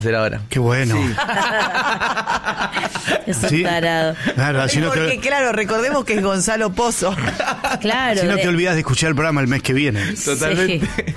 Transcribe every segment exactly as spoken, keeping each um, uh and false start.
hacer ahora. Qué bueno. Sí. Eso Sí. tarado. Claro, así no Porque, te, claro, recordemos que es Gonzalo Pozo. Claro. así no de- te olvidas de escuchar el programa el mes que viene. Totalmente. Sí.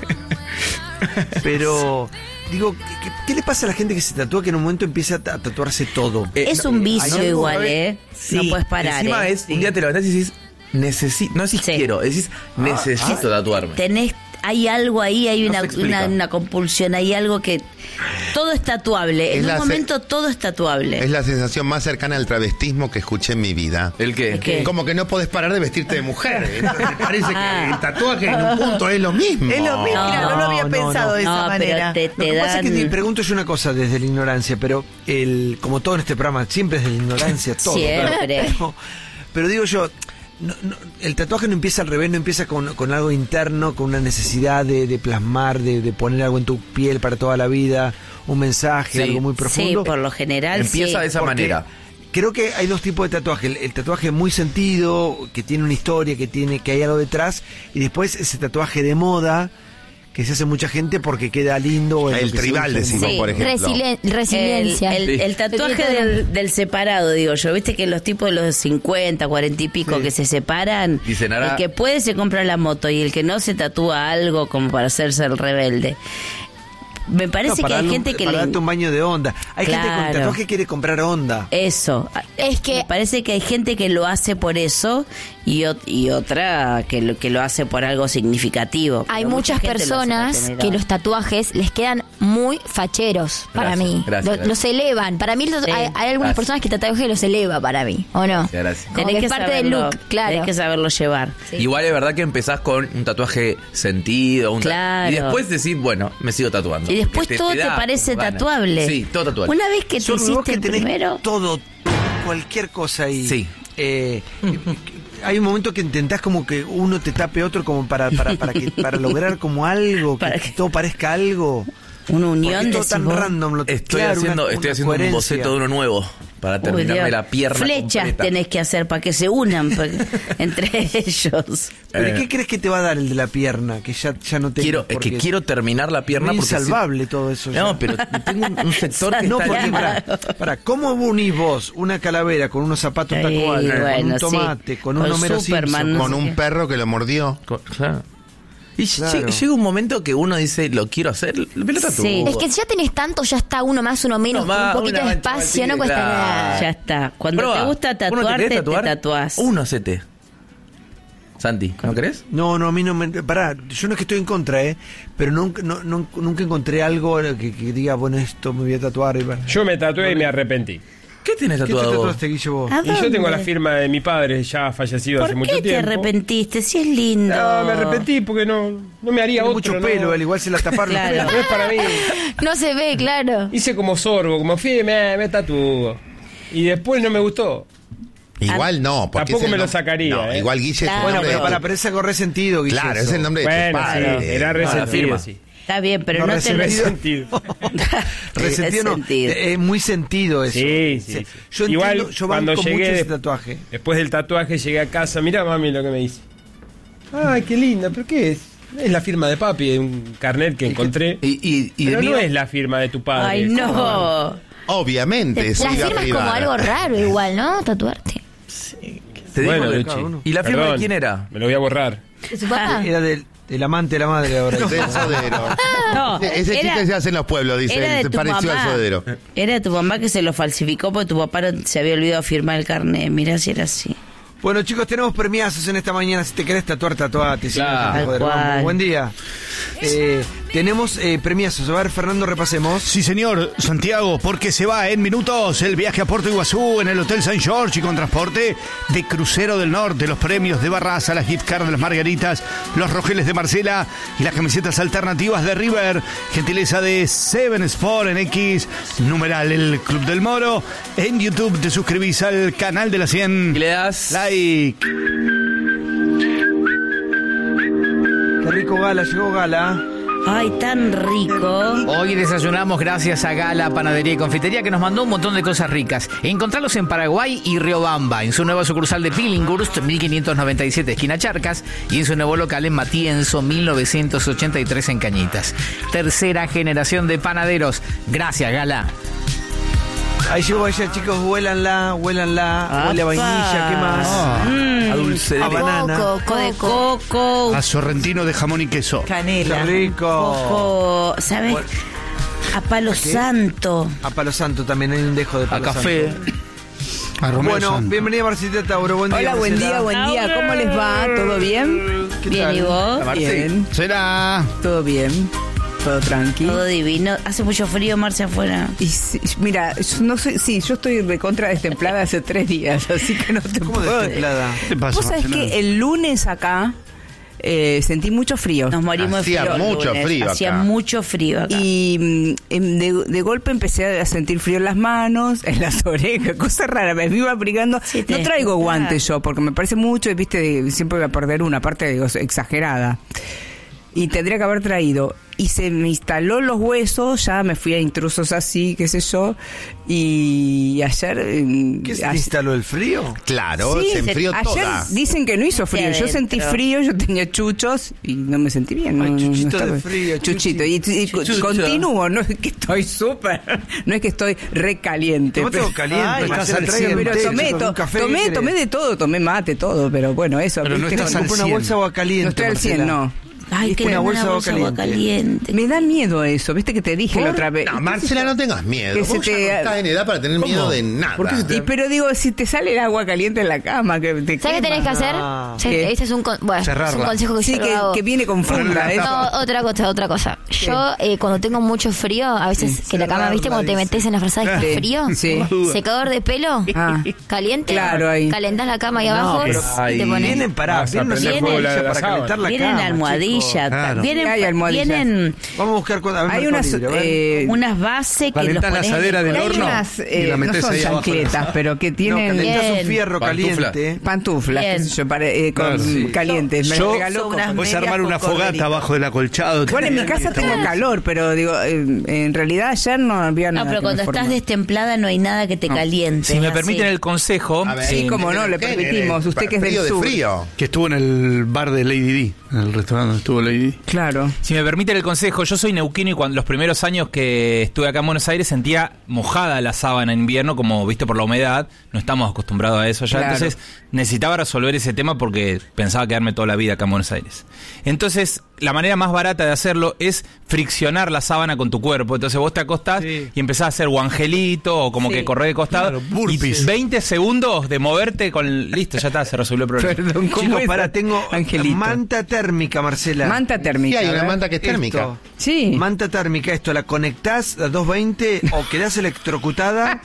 Pero, digo, ¿qué, qué le pasa a la gente que se tatúa que en un momento empieza a tatuarse todo? Eh, Es no, un eh, vicio hay algo, igual, ¿sabes? ¿eh? Sí, No puedes parar, Encima ¿eh? es, un día te levantás y decís, necesito, no decís Sí. quiero, decís, necesito tatuarme. Tenés, hay algo ahí, hay No una, se explica. una, una compulsión, hay algo que... Todo es tatuable. Es En la un se- momento todo es tatuable. Es la sensación más cercana al travestismo que escuché en mi vida. ¿El qué? ¿El qué? Como que no podés parar de vestirte de mujer. Entonces te parece Ah. que el tatuaje en un punto es lo mismo. Es lo mismo, No, mira, no, lo había no, pensado no. de esa No, pero manera. te- Lo te que pasa es que dan- te pregunto yo una cosa desde la ignorancia, pero el, como todo en este programa, siempre es de la ignorancia, todo. Siempre. Pero, pero digo yo, no, no, el tatuaje no empieza al revés, no empieza con, con algo interno, con una necesidad de, de plasmar, de, de poner algo en tu piel para toda la vida, un mensaje, Sí. algo muy Sí, profundo. por lo general Empieza sí. de esa Porque manera. Creo que hay dos tipos de tatuaje, el, el tatuaje muy sentido, que tiene una historia, que tiene que hay algo detrás, y después ese tatuaje de moda que se hace mucha gente porque queda lindo. O es El lo que se tribal usa de decimos, moda. Sí. por ejemplo. Resilien- resiliencia. El, el- el tatuaje del, del separado, digo yo. Viste que los tipos de los cincuenta, cuarenta y pico Sí. que se separan, Dicen, ahora- el que puede se compra la moto y el que no se tatúa algo como para hacerse el rebelde. Me parece No, para que hay darle un- gente que para le... darte un baño de onda. Hay gente con Claro. tatuaje que quiere comprar onda. Eso. Es que- Me parece que hay gente que lo hace por eso y, ot- y otra que lo, que lo hace por algo significativo. Hay Pero muchas mucha gente lo hace por personas tener que onda. los tatuajes les quedan muy facheros para Gracias, mí. gracias, Lo- gracias. Los elevan. Para mí los- Sí. hay, hay algunas Gracias. personas que el tatuaje los eleva para mí, ¿o no? Gracias. Como Tenés que que es parte del saberlo, look, claro. Tenés que saberlo llevar. Sí. Igual es verdad que empezás con un tatuaje sentido, un ta- Claro. y después decís, bueno, me sigo tatuando. Y después Porque todo te, da parece como ganas. tatuable. Sí, todo tatuable. Una vez que te Solo vos hiciste que el tenés primero... todo, cualquier cosa ahí. Sí. Eh, hay un momento que intentás como que uno te tape otro como para para para que para lograr como algo, que, Para que que- todo parezca algo. Una unión Porque de todo tan random. Lo, Estoy claro, haciendo, una- estoy una haciendo un coherencia. boceto de uno nuevo para terminarme la pierna Flechas completa. tenés que hacer para que se unan pa- entre ellos. ¿Pero Eh. qué crees que te va a dar el de la pierna? Que ya, ya no tengo. Quiero, es que porque quiero terminar la pierna es porque insalvable todo eso. ya. No, pero tengo un, un sector que No, está porque libre. para, para, ¿cómo unís vos una calavera con unos zapatos Sí, tacuales, con bueno, un tomate, sí. con un Con Homero Superman, Simpson? no Con sé un qué. perro que lo mordió. Co- claro. Y Claro. lle- llega un momento que uno dice, lo quiero hacer, me lo tatúo. Sí. Es que si ya tenés tanto, ya está uno más, uno menos, Uno más, con un poquito una de mancha espacio, más no cuesta chiquita. nada. Ya está. Cuando Probá. te gusta ¿Uno te tatuarte, querés te, tatuar? tatuás. Uno hacete. Santi, ¿no crees? No, no, a mí no me... Pará, yo no es que estoy en contra, ¿eh? Pero nunca, no, no- nunca encontré algo que, que diga, bueno, esto me voy a tatuar. Y... Yo me tatué y me arrepentí. ¿Qué tenés ¿Qué te tatuado vos? tatuaste, Guille, vos? ¿A Y yo dónde? tengo la firma de mi padre, ya fallecido hace ¿Por mucho qué te tiempo. arrepentiste? Si es lindo. No, me arrepentí porque no, no me haría Tiene otro. mucho no. pelo, él igual se la taparon. Claro. No es para mí. No se ve, claro. Hice como sorbo, como fui, me, me tatúo. Y después no me gustó. Igual no. Porque Tampoco es el me lo nom- sacaría, No, ¿eh? igual Guille es el Claro. Bueno, nombre pero de para, tu- pero es algo resentido, Guille. Claro, es eso. el nombre de Bueno, tu sí, padre. era la resentido, firma. sí. Está bien, pero No, no, te lo... resentido. Resentido no, Resentido. es muy sentido eso. Sí, sí, sí. Yo Igual, entiendo, yo cuando banco llegué mucho ese de- tatuaje. Después del tatuaje llegué a casa, mira mami lo que me hice. Ay, qué linda, ¿pero qué es? Es la firma de papi, de un carnet que encontré. Y, y, y de Pero mí no es la firma de tu padre. Ay, no. Obviamente. La siga firma es como arriba. algo raro igual, ¿no? Tatuarte. te digo Bueno, de- Luchi, cada uno. ¿Y la firma perdón, de quién era? Me lo voy a borrar. ¿De su papá? Era del, del amante de la madre ahora. Del sodero. No, Ese era- chiste se hace en los pueblos, dice. era de Se tu pareció mamá. al sodero. Era de tu mamá que se lo falsificó porque tu papá no- se había olvidado firmar el carnet. Mirá si era así. Bueno, chicos, tenemos premiazos en esta mañana. Si te querés tatuar, tatuate. Si no, Claro. no te joder, Tal vamos. cual. Buen día. Eh, tenemos eh, premiazos. A ver, Fernando, repasemos. Sí, señor, Santiago, porque se va en minutos el viaje a Puerto Iguazú en el Hotel Saint George y con transporte de Crucero del Norte, los premios de Barraza, las gift cards de las Margaritas, los rogeles de Marcela y las camisetas alternativas de River, gentileza de Seven Sport en X, numeral el Club del Moro. En YouTube te suscribís al canal de la cien. Y le das... Like. Qué rico Gala, llegó Gala. Ay, tan rico. Hoy desayunamos gracias a Gala Panadería y Confitería, que nos mandó un montón de cosas ricas. Encontralos en Paraguay y Riobamba, en su nueva sucursal de Billinghurst, mil quinientos noventa y siete, esquina Charcas, y en su nuevo local en Matienzo, mil novecientos ochenta y tres, en Cañitas. Tercera generación de panaderos. Gracias, Gala. Ahí llegó ella, chicos, huélanla, huélanla, huele a vainilla, ¿qué más? Ah. A dulce de A banana. coco, Coco de coco. coco. A sorrentino de jamón y queso. Qué rico. Coco, ¿sabes? Bueno. A palo ¿Qué? santo. A palo santo también hay un dejo de A palo café. santo. A Romero Bueno, Santo. bienvenida Marcita Tauro, buen día. Hola, buen Marcela. día, buen día. ¿Cómo les va? ¿Todo bien? ¿Qué Bien, tal? ¿y vos? Bien, Será. todo bien. Todo tranqui. Todo divino. Hace mucho frío, Marce, afuera. Y si- mira, yo no sé, sí, yo estoy recontra destemplada hace tres días, así que no te ¿Cómo puedo... destemplada? ¿Qué te pasa, Vos sabés Marcela? que el lunes acá eh, sentí mucho frío. Nos morimos Hacía de frío. el mucho lunes. frío Hacía acá. mucho frío acá. Y mm, em, de, de golpe empecé a sentir frío en las manos, en las orejas, cosa rara, me iba abrigando. Sí, No tenés traigo que guantes yo, porque me parece mucho, y viste, siempre voy a perder una parte, digo, exagerada. Y tendría que haber traído. Y se me instaló los huesos, ya me fui a intrusos así, qué sé yo. Y ayer... em, ¿Qué se te ayer- instaló el frío? Claro, Sí, se enfrió ayer toda. dicen que no hizo frío. Hacia Yo sentí adentro. frío, yo tenía chuchos y no me sentí bien. Ay, no- no chuchito estaba- de frío, Chuchito. Y, y Chuchito. continúo, no es que estoy súper, no es que estoy recaliente. Tomate algo caliente, Ay, Marcela, pero traigan un té, tomé, chicos, to- un café, tomé, ¿qué tomé querés? de todo, tomé mate, todo, pero bueno, eso. Pero no viste, estás como- al Compré una cien. bolsa de agua caliente. No estoy al cien, Marcela. no. Ay, Viste, qué una una bolsa de agua bolsa de agua caliente. Me da miedo eso, viste que te dije la otra vez. No, Marcela, no tengas miedo. Que se Vos ya te- no estás en edad para tener miedo de nada. ¿Por qué se te- Y, pero digo, si te sale el agua caliente en la cama, que te ¿Sabes qué tenés que hacer? No. Sí, ¿Qué? Ese es un, con- bueno, es un Cerrarla. consejo que Sí, yo que, hago. que viene con funda. eso. No, otra cosa, otra cosa. Yo, eh, cuando tengo mucho frío, a veces que la cama, ¿viste? Cuando te metes en la frazada y Sí, está frío. sí. Secador de pelo, Ah. caliente. Claro, ahí. Calentás la cama ahí abajo pero y te pones. Vienen para, Vas a vienen una prender almohadilla fuego la de la para sábana. calentar la Vienen cama, almohadilla. chicos. Claro. Vienen, Hay almohadillas. vienen Vamos a buscar cu- a ver, Hay Mercado unas, Libre, a ver. eh, unas bases que los Calentás la pones en asadera el del hay horno unas, y eh, la no metés son ahí abajo. chancletas, pero que No, tienen calentás un Bien. fierro Pantufla. caliente. pantuflas, Bien. qué sé yo, para- eh, con Claro, sí. calientes. Me Yo- regaló Son con- unas Puedes armar una fogata abajo del acolchado. Bueno, en mi casa tengo calor, pero digo, eh, en realidad ayer no había nada. No, pero que cuando me estás formara. destemplada no hay nada que te caliente. Si me así. permiten el consejo, A ver, Sí, ¿en- cómo en no, el le qué? permitimos, ¿En el usted que es del frío de sur. frío? Que estuvo en el bar de Lady D, en el restaurante donde estuvo Lady D. Claro. si me permiten el consejo, yo soy neuquino y cuando los primeros años que estuve acá en Buenos Aires sentía mojada la sábana en invierno, como viste por la humedad, no estamos acostumbrados a eso ya, Claro. entonces necesitaba resolver ese tema porque pensaba quedarme toda la vida acá en Buenos Aires. Entonces, la manera más barata de hacerlo es friccionar la sábana con tu cuerpo, entonces vos te acostás Sí. y empezás a hacer guangelito o como Sí. que correr de costado Claro, burpees. y veinte segundos de moverte con listo, ya está, se resolvió el problema. Perdón, ¿cómo Chicos, es? para, tengo Angelito. manta térmica, Marcela. Manta térmica. Sí, hay a una ver. manta que es térmica. Esto. Sí. Manta térmica, esto, la conectás a doscientos veinte o quedás electrocutada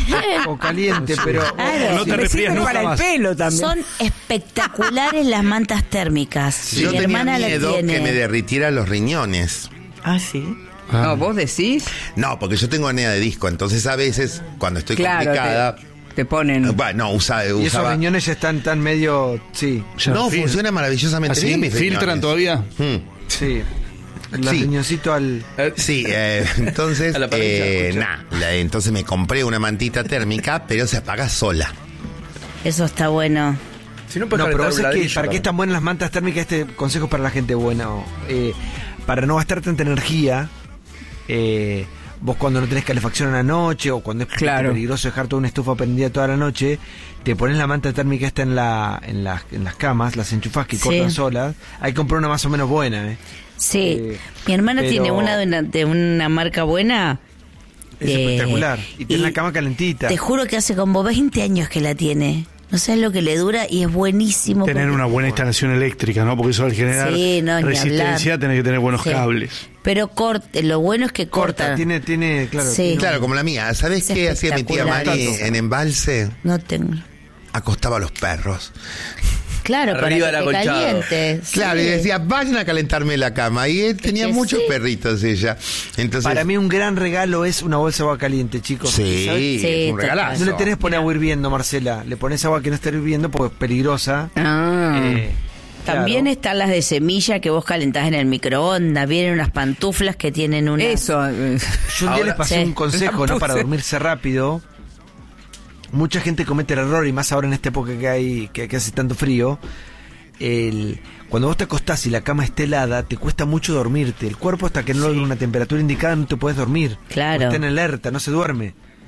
o caliente, pero... Claro. No te Me resfrías sirve nunca para más. el pelo también. Son espectaculares las mantas térmicas. Yo Mi tenía hermana la miedo tiene. que me derritiera los riñones. Ah, sí. No, vos decís. No, porque yo tengo hernia de disco, entonces a veces cuando estoy Claro, complicada... te, te ponen. Bueno, no, usa, Y esos usaba... riñones ya están tan medio... Sí, Ya No, fil- funciona maravillosamente ¿Así? bien mis riñones. ¿Filtran todavía? Mm. sí. El Sí. riñoncito al... Sí, eh, entonces, A la parrilla, eh, escucha. nah, la- entonces me compré una mantita térmica, pero se apaga sola. Eso está bueno. Si no, No, puedes pero calentar vos un es que, ladrillo, ¿para qué capaz. están buenas las mantas térmicas? Este consejo es para la gente buena. o, eh, para no gastar tanta energía, eh, vos cuando no tenés calefacción en la noche o cuando es Claro. peligroso dejar toda una estufa prendida toda la noche, te pones la manta térmica esta en, la, en, las, en las camas, las enchufás que Sí. cortan solas. Hay que comprar una más o menos buena. ¿eh? Sí. Eh, Mi hermana pero- tiene una de una, de una marca buena. Es eh, espectacular. Y tiene y la cama calentita. Te juro que hace como veinte años que la tiene. No sabes lo que le dura y es buenísimo. Tener porque- una buena instalación eléctrica, ¿no? Porque eso al generar Sí, no, ni resistencia hablar. tenés que tener buenos Sí. cables. Pero corte, lo bueno es que corta. Corta, tiene, tiene, claro. Sí. tiene- Claro, como la mía. ¿Sabés Es qué hacía mi tía espectacular Mari eso. en Embalse? No tengo. Acostaba a los perros. Claro, Arriba para del que te acolchado. caliente. Claro, sí. y decía, vayan a calentarme la cama. Y él tenía que muchos sí. perritos ella. Entonces, Para mí un gran regalo es una bolsa de agua caliente, chicos. sí, ¿Sabes? Sí, es un total. regalazo. No le tenés que poner agua hirviendo, Marcela. Le pones agua que no esté hirviendo porque es peligrosa. Ah. Eh, También Claro. están las de semilla que vos calentás en el microondas. Vienen unas pantuflas que tienen una... Eso. eh, Yo un día Ahora, les pasé sí. un consejo, La ¿no? Para puse. dormirse rápido. Mucha gente comete el error, y más ahora en esta época que hay que, que hace tanto frío. El, cuando vos te acostás y la cama está helada, te cuesta mucho dormirte. El cuerpo, hasta que no logra una temperatura indicada, no te puedes dormir. Claro. Está en alerta, no se duerme.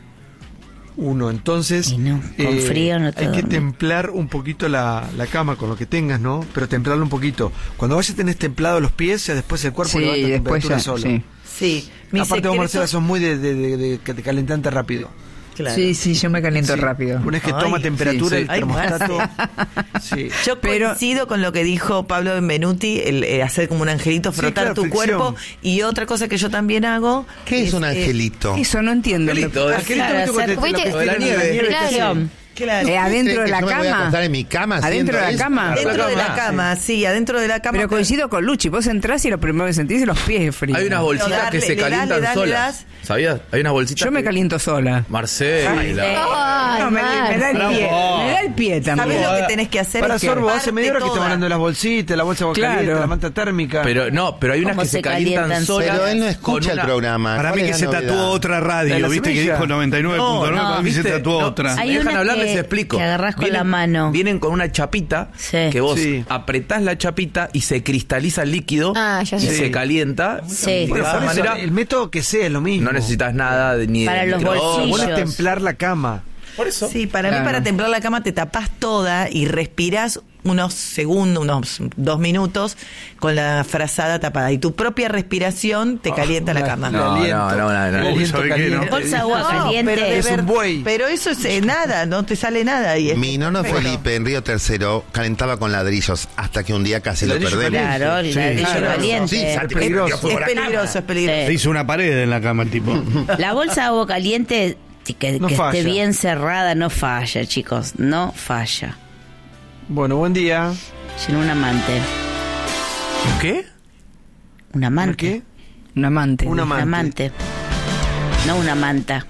Uno, entonces... Y no, con frío no te Hay que duermes. templar un poquito la, la cama con lo que tengas, ¿no? Pero templarlo un poquito. Cuando vayas a tener templado los pies, ya después el cuerpo Sí, levanta la después temperatura ya, solo. sí. Sí. Mi Aparte vos, secreto- Marcela, sos muy de, de, de, de- de calentante rápido. Claro. Sí, sí, yo me caliento Sí. rápido. Una vez que Ay, toma temperatura sí, sí. el Ay, termostato. Sí. Yo Pero- coincido con lo que dijo Pablo Benvenuti, el eh, hacer como un angelito, Sí, frotar claro, tu fricción. cuerpo. Y otra cosa que yo también hago. ¿Qué es un eh, angelito? Eso no entiendo. Angelito, Lo- ¿eh? Angelito, Claro, viste cuando hacer- te- ¿viste? lo que De la tiene nieve. que Claro. hacer. Claro. Eh, adentro de ¿Creen la que yo me voy a cama. acostar en mi cama Adentro haciendo de la eso? cama. Dentro de la cama, cama, sí, adentro de la cama. Pero coincido con Luchi, vos entrás y lo primero que sentís es los pies fríos. Hay unas bolsitas Pero darle, que se le das, calientan le das, le solas. das. ¿Sabías? Hay unas bolsitas Yo me que- caliento sola. Marcela. Ay, No, me, me da el Bravo. pie. Me da el pie también. ¿Sabés lo que tenés que hacer? Para es que Sorbo, hace armarte media hora que toda. estamos hablando de las bolsitas, la bolsa de agua Claro. caliente, la manta térmica. Pero no, pero hay unas ¿Cómo que se se calientan calientan solas. Pero él no con escucha una- el programa. Para ¿Cuál mí que es se la novedad? tatuó otra ¿De radio, la viste que semilla? dijo noventa y nueve punto nueve, No, para mí se ¿viste? tatuó No, otra. Hay me dejan una hablar, que- les explico. que agarrás con la mano. Vienen con una chapita Sí. que vos Sí. apretás la chapita y se cristaliza el líquido Ah, ya y sé. se calienta. Sí. Y de Bueno, esa por eso, manera el método que sea es lo mismo. no necesitas nada de, ni de Para los microondas. bolsillos. Bueno, es templar la cama. Por eso. Sí, para Claro. mí, para templar la cama, te tapás toda y respirás unos segundos, unos dos minutos con la frazada tapada. Y tu propia respiración te calienta la cama. No, aliento. no, no, no, no. El aliento ¿sabe qué, no? caliente. Bolsa de agua No, caliente. pero, de Es un ver- buey. pero eso es eh, nada, no te sale nada. Y es Mi nono perfecto. Felipe en Río Tercero calentaba con ladrillos hasta que un día casi lo Ladrillo perdemos. Claro, el Sí. ladrillo Claro. caliente. Sí, Es peligroso. Es peligroso, es peligroso. Se hizo una pared en la cama el tipo. La bolsa de agua caliente que, No que falla. esté bien cerrada no falla, chicos. No falla. Bueno, buen día. Sin un amante. ¿Qué? Un amante. ¿Qué? Un amante. Un Un amante. amante. No una manta.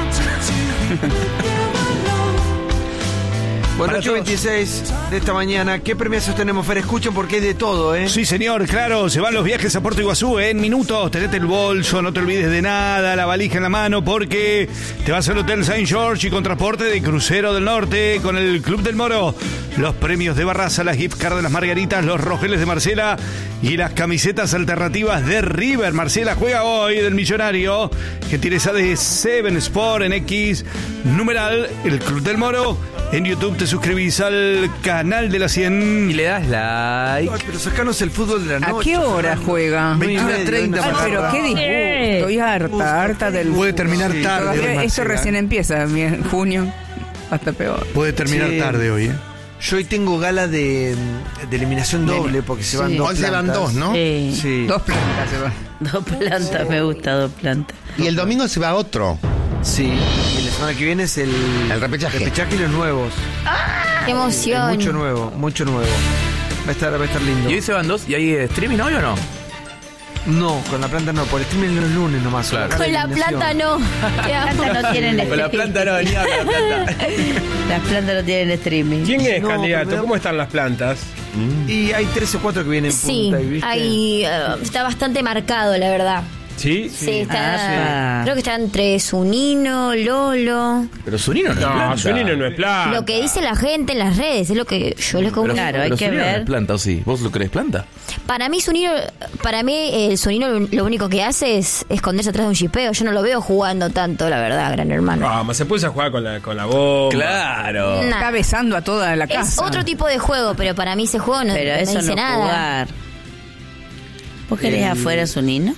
Bueno, Para ocho veintiséis de esta mañana. ¿Qué premios tenemos, Fer? Escuchen porque hay de todo, ¿eh? Sí, señor, claro, se van los viajes a Puerto Iguazú ¿eh? en minutos. Tenete el bolso, no te olvides de nada, la valija en la mano, porque te vas al Hotel Saint George y con transporte de Crucero del Norte con el Club del Moro. Los premios de Barraza, las gift cards de las Margaritas, los rojeles de Marcela y las camisetas alternativas de River. Marcela juega hoy del Millonario, que tiene esa de Seven Sport en X, numeral, el Club del Moro. En YouTube te suscribís al canal de la Y cien. le das like. Ay, pero sacanos el fútbol de la ¿A noche. qué hora Fernando. juega? veintiuna Ay, treinta. Ay, pero qué disgusto. Estoy harta, harta del Puede terminar Sí, tarde. Todavía hoy, esto Marcela. recién empieza, mi- en junio. Hasta peor. Puede terminar Sí. tarde hoy, ¿eh? Yo hoy tengo gala de, de eliminación doble porque se van Sí. dos Hoy se van plantas. dos, ¿no? Sí. Sí. Dos plantas se van. Dos plantas, me gusta, dos plantas. Y el domingo se va otro. Sí. Y la semana que viene es el, El repechaje. repechaje y los nuevos. Qué Hay emoción. mucho nuevo, mucho nuevo. Va a estar, va a estar lindo. ¿Y hoy se van dos? ¿Y hay streaming hoy o no? No, con la planta no, por el streaming los lunes nomás. Claro. Acá Con la eliminación. planta no. Qué Las plantas no tienen Con la streaming. planta no venía con la planta. Las plantas no tienen streaming. ¿Quién es No, candidato? pero- ¿Cómo están las plantas? Y hay tres o cuatro que vienen Sí, punta, y, ¿viste? ahí eh, está bastante marcado, la verdad. ¿Sí? Sí, está. Ah, sí. Creo que está entre Zunino, Lolo. Pero Zunino no es No, planta. Zunino no es planta. Lo que dice la gente en las redes es lo que yo les comunico. Claro, hay Pero que Zunino no ver. es planta, ¿o sí? ¿Vos lo crees planta? Para mí, Zunino, para mí, el Zunino lo, lo único que hace es esconderse atrás de un chipeo. Yo no lo veo jugando tanto, la verdad, gran hermano. Vamos, se puso a jugar con la, con la bomba. Claro. Nah. Está besando a toda la Es casa. otro tipo de juego, pero para mí ese juego no, Pero no eso dice no nada. jugar. ¿Vos querés afuera su nino?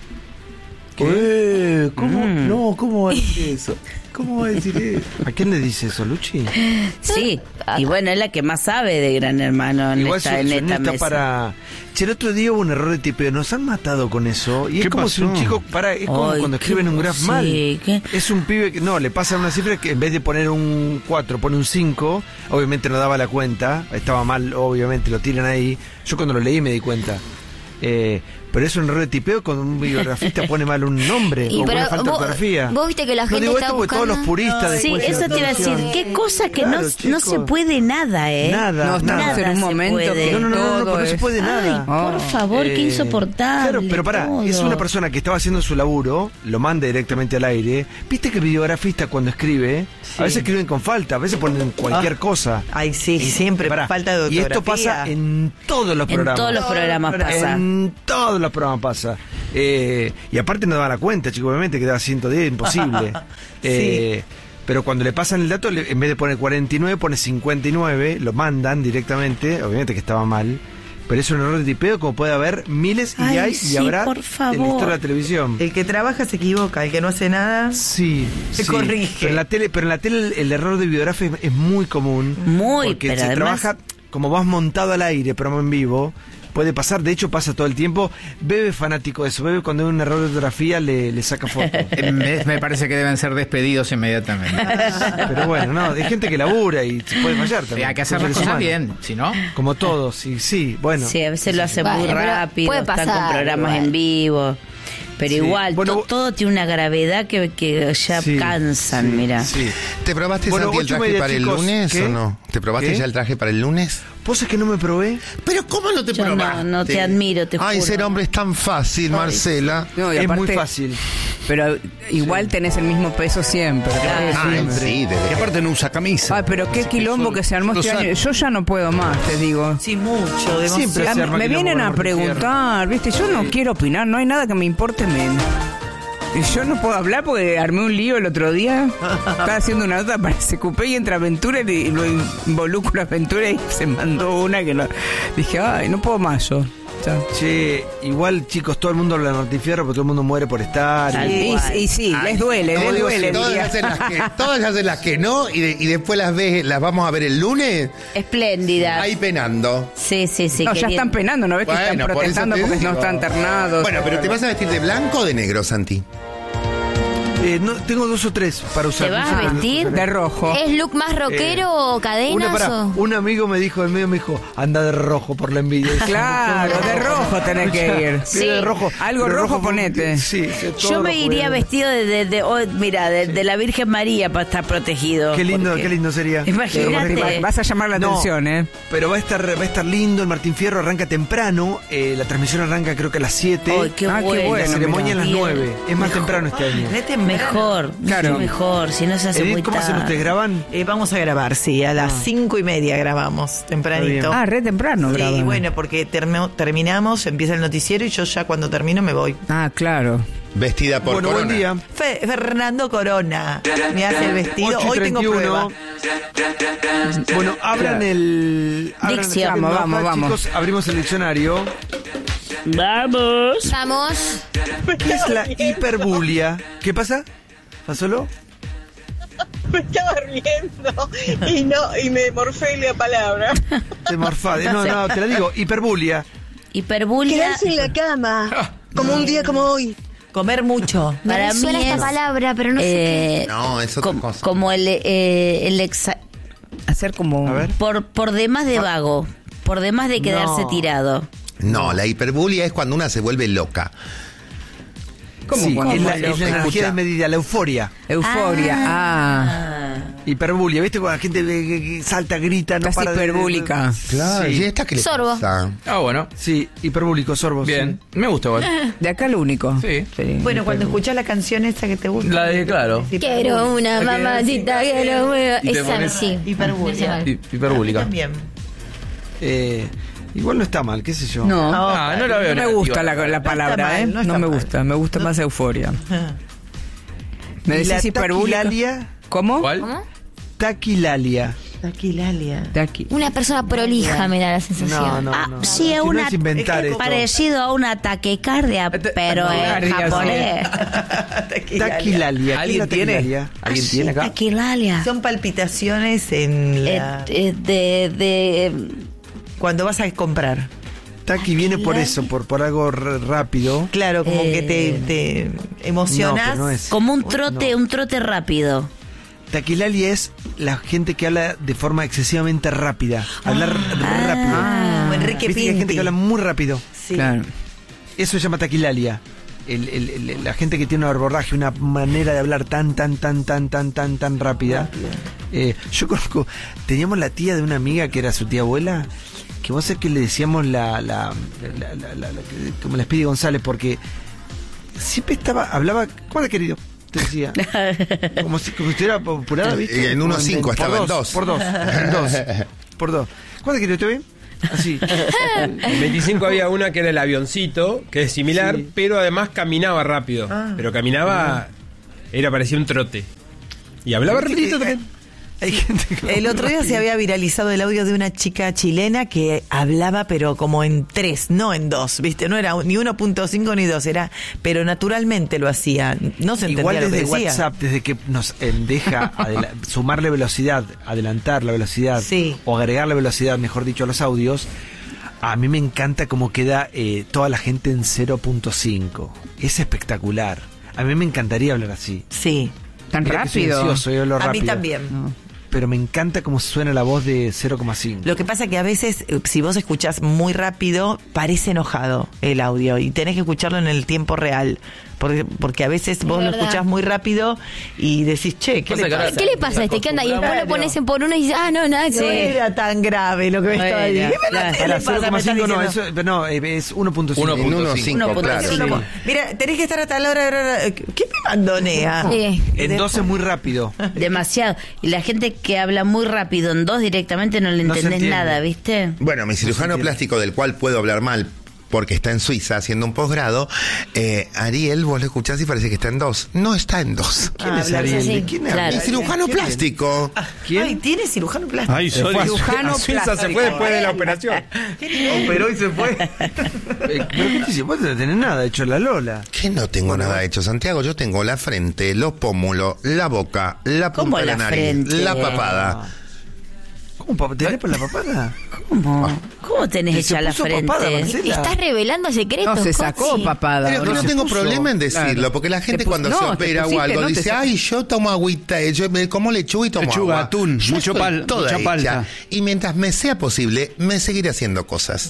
¿Qué? ¿Cómo? No, ¿cómo va a decir eso? ¿Cómo va a decir eso? ¿A quién le dice eso, Luchi? Sí. Y bueno, es la que más sabe de Gran Hermano en Igual esta, su- en su esta niño está mesa. para... Che, el otro día hubo un error de tipeo. Nos han matado con eso. Y es ¿Qué como si un pasó? chico... Para, es como Ay, cuando qué- escriben un graph sí, mal. ¿qué? Es un pibe que... No, le pasa una cifra que en vez de poner un cuatro, pone un cinco. Obviamente no daba la cuenta. Estaba mal, obviamente, lo tiran ahí. Yo cuando lo leí me di cuenta. Eh, Pero es un error de tipeo cuando un biografista pone mal un nombre Y o pero pone falta de vos- ortografía. vos viste que la No gente digo está esto porque todos buscando- los puristas Sí, después de eso la te iba a decir. traducción. Qué cosa que Claro, no, chicos. no se puede nada, ¿eh? Nada, No, estamos nada. en un se momento puede. que No, no, no, no, no, todo pero no se es- puede Ay, nada. por Oh. favor, qué Eh, insoportable. Claro, pero pará, todo. es una persona que estaba haciendo su laburo, lo manda directamente al aire. Viste que el videografista cuando escribe, a veces escriben con falta, a veces ponen cualquier Ah. cosa. Ay, sí, siempre Pará, falta de Y esto ortografía. pasa en todos los En programas. todos los programas pasa. En todos los programas pasa. Eh, y aparte no da la cuenta, chico, obviamente que da ciento diez, imposible. Eh, Pero cuando le pasan el dato, le- en vez de poner cuarenta y nueve, pone cincuenta y nueve, lo mandan directamente, obviamente que estaba mal. Pero es un error de tipeo como puede haber miles y Ay, hay sí, y habrá por en la favor. historia de la televisión. El que trabaja se equivoca, el que no hace nada. Sí, Se sí. corrige. Pero en la tele, pero en la tele el, el error de biografía es, es muy común. Muy, porque pero se además- trabaja como vas montado al aire, programa en vivo. Puede pasar, de hecho pasa todo el tiempo. Bebe es fanático de eso. Bebe cuando hay un error de ortografía le, le saca foto. Eh, Me, me parece que deben ser despedidos inmediatamente. Pero bueno, no, hay gente que labura y se puede fallar Sí, también. hay que hacer Son las seres cosas humanos. bien, si no. Como todos, y sí, bueno. Sí, a veces lo hace Bueno, muy pero rápido, puede están con pasar, programas igual. en vivo. Pero Sí. igual, Bueno, to- vos- todo tiene una gravedad que, que ya Sí, cansan, sí, mira. sí. ¿Te probaste, Bueno, Santi, el ocho y traje media, para el chicos. lunes ¿Qué? o no? ¿Te probaste ¿Qué? ya el traje para el lunes? ¿Vos es que no me probé? Pero ¿cómo no te Yo no, probaste? no te admiro, te Ay, juro. ser hombre es tan fácil, Marcela. No, y Es muy aparte- fácil. Pero igual tenés el mismo peso siempre. Ah, sí, desde Y que- aparte no usa camisa. Ay, pero qué quilombo que se armó lo este sabe. año. Yo ya no puedo más, te digo. Sí, mucho, demasiado. Siempre A- se arma me quilombo vienen con a Martín Fierro. preguntar, ¿viste? Yo no quiero opinar, no hay nada que me importe menos. Y yo no puedo hablar porque armé un lío el otro día. Estaba haciendo una nota para ese cupé y entra Aventura y lo involucro a Aventura y se mandó una que no. Dije, ay, no puedo más yo. Ya. Che, igual chicos, todo el mundo habla de Martín Fierro porque todo el mundo muere por estar. Tal y- Y, cual. y sí, les duele, No, les digo, duele. todas, diría. hacen las que, todas hacen las que no y, de- y después las ves, las vamos a ver el lunes Espléndida. ahí penando. Sí, sí, sí. No, ya queriendo- están penando, ¿no ves que Bueno, están por eso protestando te porque no digo. están ternados? Bueno, pero ¿te vas a vestir de blanco o de negro, Santi? Eh, no, tengo dos o tres para usar. ¿Te vas No sé a cuál- vestir? De rojo. ¿Es look más rockero o Una, cadenas? pará, o? un amigo me dijo, en medio me dijo, anda de rojo por la envidia. Claro, de rojo tenés que ir. Sí, de rojo. Algo pero rojo por- ponete. Sí, sí, todo Yo me rojo, iría eh. vestido de, de, de- oh, mira, de, de la Virgen María para estar protegido. Qué lindo, porque- qué lindo sería. Imagínate. Vas a llamar la No, atención, ¿eh? Pero va a estar va a estar lindo, el Martín Fierro arranca temprano, eh, la transmisión arranca creo que a las siete. Ay, qué Ah, qué bueno. la bueno, ceremonia a las Bien. nueve. Es más Mejor. temprano este año. Re temprano. Mejor, Claro. mucho mejor, si no se hace Edith, muy ¿cómo hacen tarde. ustedes? ¿Graban? Eh, vamos a grabar, sí, a las cinco y media grabamos, tempranito. Ah, re temprano, Sí, graban. bueno, porque termo- terminamos, empieza el noticiero y yo ya cuando termino me voy. Ah, claro. Vestida por Bueno, Corona. buen día. Fe- Fernando Corona me hace el vestido. ocho y Hoy tengo treinta y prueba. uno. Bueno, abran el... abran Dicción. el- Vamos, vamos, vamos. Chicos, abrimos el diccionario. Vamos. Vamos. ¿Qué es la hiperbulia? ¿Qué pasa? ¿Pasólo? Me estaba riendo y no y me morfé la palabra. Te morfade. No, no, te la digo. Hiperbulia. Hiperbulia. Quedarse en la cama, como un día como hoy. Comer mucho. Me Para mí suena esta es, palabra, pero no sé qué. Eh, No, es otra com- cosa. Como el, eh, el exa- Hacer como... A ver. por, por demás de vago, por demás de quedarse No. tirado. No, la hiperbulia es cuando una se vuelve loca. ¿Cómo Sí, cuando es la, loca? es la energía Escucha. desmedida, la euforia. Euforia. Ah. Hiperbulia, ¿viste? Cuando la gente ve que- que salta, grita, no Estás para de- hiperbúlica. Claro. Sí. ¿Y esta qué le Sorbo. pasa? Ah, bueno. Sí, hiperbúlico, sorbo. Bien. Me gusta igual. De acá lo único. Sí. Bueno, cuando escuchas la canción esa que te gusta. La de, claro. Quiero una mamacita que lo mueva. Y te Esa, pones- sí. Hiperbulia. Hi- Hiperbúlica. También. Eh, igual no está mal, qué sé yo. No. Ah, no la veo No me negativa. gusta la, la palabra, mal, ¿eh? no No, está me mal. gusta. Me gusta más euforia. ¿Me ¿Y la decís hiperbúlica? taquilalia? ¿Cómo? ¿Cuál? ¿Cómo? Taquilalia. Taquilalia. De aquí. Una persona prolija me da la sensación. No, no, Ah, no. sí, es Que no una, es inventar es esto. parecido a una taquicardia, pero en Taquicardia, sí. japonés. Taquilalia. ¿Qué ¿Alguien es la tiene? taquilalia? ¿Alguien Ah, tiene sí, acá? taquilalia. Son palpitaciones en Eh, la... eh, de, de, cuando vas a comprar. Taqui viene por eso, por, por algo r- rápido. Claro, como Eh, que te, te emocionas. No, pero no es. como un trote, un trote rápido. Taquilalia es la gente que habla de forma excesivamente rápida. Hablar r- rápido. Como Enrique Viste que hay gente Pinti. que habla muy rápido. Sí. Claro. eso se llama taquilalia. El, el, el, la gente que tiene un abordaje, una manera de hablar tan, tan, tan, tan, tan, tan, tan rápida. Eh, yo conozco, teníamos la tía de una amiga que era su tía abuela, que vos sabés que le decíamos la, la, la, la, la, la como la Speedy González, porque siempre estaba, hablaba, ¿cómo era, querido? Te decía, como si, como si estuviera apurada, ¿viste? En uno cinco estaba en dos. Por dos, en dos, por dos. ¿Cuál querido? ¿Está bien? Así. En veinticinco había una que era el avioncito, que es similar, sí. pero además caminaba rápido. Ah, pero caminaba, era parecía un trote. Y hablaba rapidito también. Hay gente que el otro día se había viralizado el audio de una chica chilena que hablaba pero como en tres, no en dos, ¿viste? No era ni uno punto cinco ni dos, era, pero naturalmente lo hacía. No se entendía igual lo que desde decía. WhatsApp, desde que nos eh, deja adela- sumarle velocidad, adelantar la velocidad, sí. o agregarle velocidad, mejor dicho, a los audios, a mí me encanta cómo queda eh, toda la gente en cero punto cinco. Es espectacular. A mí me encantaría hablar así. Sí. Tan Mira que soy rápido. ansioso, yo hablo a rápido. mí también. No. Pero me encanta cómo suena la voz de cero coma cinco. Lo que pasa que a veces, si vos escuchás muy rápido, parece enojado el audio y tenés que escucharlo en el tiempo real. Porque, porque a veces vos lo escuchás muy rápido y decís, che, ¿qué, le pasa? ¿Qué le pasa a este? ¿Qué anda? Y después lo pones en por uno y dices, ah, no, nada que No era tan grave lo que me estaba diciendo. ¿Qué le pasa? Me estás no, diciendo? eso, no, es uno punto cinco. uno punto cinco, claro. Sí. Mira, tenés que estar hasta la hora. ¿Qué me mandonea? Sí. En dos es muy rápido. Demasiado. Y la gente que habla muy rápido en dos directamente no le No se entendés entiende. nada, ¿viste? Bueno, mi cirujano plástico, del cual puedo hablar mal porque está en Suiza haciendo un posgrado, eh, Ariel, vos lo escuchás y parece que está en dos. No está en dos. ¿Quién Ah, es hablar Ariel? así. ¿De quién Claro. habla? Mi cirujano ¿Quién es? plástico. ¿Quién? Ay, tiene cirujano plástico. Ay, Se fue a Su- Cirujano a Suiza, se plástico. fue después de la operación. Operó y se fue. Eh, ¿Pero qué te dice? Vos no tenés nada hecho la Lola. Que no tengo nada hecho, Santiago. Yo tengo la frente, los pómulos, la boca, la ¿Cómo punta de la la nariz, frente? la papada. ¿Cómo? pa- ¿Tenés por la papada? ¿Cómo? ¿Cómo tenés Se hecha la puso frente? papada, Marcela. Estás revelando secretos. No, se sacó Cochi. papada. Pero que no se tengo puso. problema en decirlo, Claro. porque la gente Te pus- cuando no, se te opera o pusiste, algo no te dice, sa- ay, yo tomo agüita, eh, yo me- como lechuga y tomo Lechuga, agua. atún, Yo mucho estoy pal- toda mucha hecha. palta. Y mientras me sea posible, me seguiré haciendo cosas.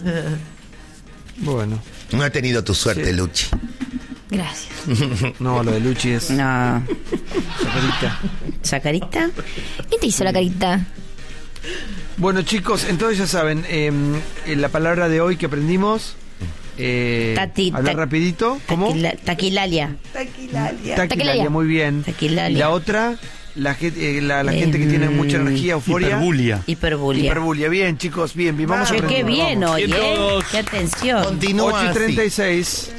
Bueno. No he tenido tu suerte, Sí. Luchi. Gracias. No, lo de Luchi es No. sacarita. ¿Sacarita? ¿Quién te hizo la carita? Bueno, chicos, entonces ya saben, eh, la palabra de hoy que aprendimos, eh, Tati- hablar ta- rapidito, ¿cómo? Taquila- taquilalia. Taquilalia. Taquilalia, Taquilalia. muy bien. Taquilalia. Y la otra, la, gente- eh, la, la gente que tiene mucha energía, euforia. Hiperbulia. Hiperbulia. Hiperbulia. Bien, chicos, bien, bien. Vamos a Che, aprender. qué bien vamos. hoy, Bien ¿eh? todos. Qué atención. Continúa ocho y así. treinta y seis.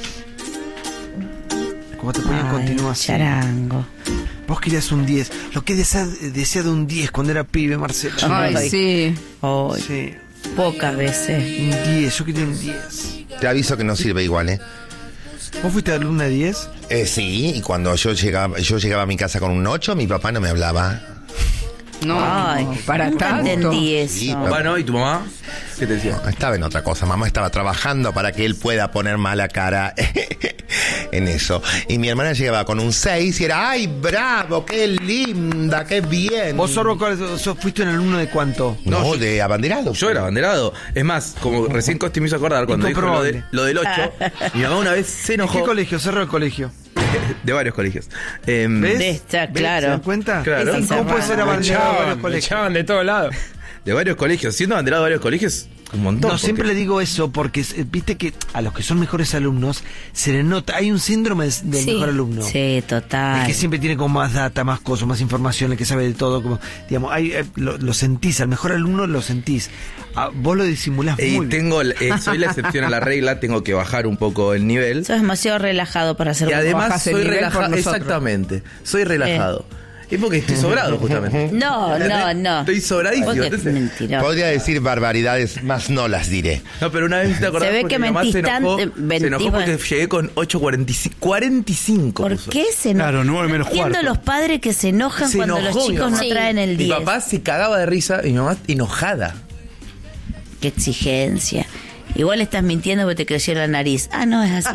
¿Cómo te ponían Ay, continúa así? charango. Vos querías un diez. Lo que desea, desea de un diez cuando era pibe, Marcelo. Ay, Ay. sí. Hoy, Sí, pocas veces. un diez. Yo quería un diez. Te aviso que no sirve igual, ¿eh? ¿Vos fuiste alumna de diez? Eh, sí, y cuando yo llegaba, yo llegaba a mi casa con un ocho, mi papá no me hablaba. No, Ay, para nunca tanto. entendí eso. Sí, pero- Bueno, ¿y tu mamá? ¿Qué te decía? No, estaba en otra cosa. Mamá estaba trabajando para que él pueda poner mala cara en eso. Y mi hermana llegaba con un seis y era, ¡ay, bravo! ¡Qué linda! ¡Qué bien! ¿Vos, Sorbo, cuál- sos- fuiste un alumno de cuánto? No, No, yo- de abanderado. Yo era abanderado. Es más, como recién Costi me hizo acordar cuando dijo lo, de- lo del ocho, mi mamá una vez se ¿En qué enojó colegio? Cerró el colegio. de varios colegios. Em, ¿Ves? De esta, ¿Ves? claro. ¿Se dan cuenta? Claro. ¿Y ¿Cómo puede ser Me abanderado de echaban, varios me colegios? echaban de todos lados. de varios colegios. Siendo abanderado de varios colegios, un montón. No, siempre porque- le digo eso porque eh, viste que a los que son mejores alumnos se les nota, hay un síndrome de- del Sí. mejor alumno. Sí, El total. que siempre tiene como más data, más cosas, más información, el que sabe de todo, como digamos, hay, eh, lo, lo sentís, al mejor alumno lo sentís. Ah, vos lo disimulás Y muy bien. tengo, eh, soy la excepción a la regla, tengo que bajar un poco el nivel. Sos demasiado relajado para hacer Y además bajas el soy nivel por relajado. nosotros. Exactamente, soy relajado. Es porque estoy sobrado, justamente. No, no, no. Estoy sobradísimo. Vos que- entonces- mentiroso. Podría decir barbaridades, más no las diré. No, pero una vez te acordás Se ve porque que mi mamá mentís se enojó, tan- se mentís, enojó porque bueno. llegué con ocho cuarenta y cinco. cuarenta y cinco ¿Por puso. qué se enojan? Claro, nueve menos Entiendo cuarto. los padres que se enojan Se cuando enojó los mi chicos mamá. no traen el Mi diez. papá se cagaba de risa y mi mamá enojada. Qué exigencia. Igual estás mintiendo porque te creció la nariz. Ah, no, es así.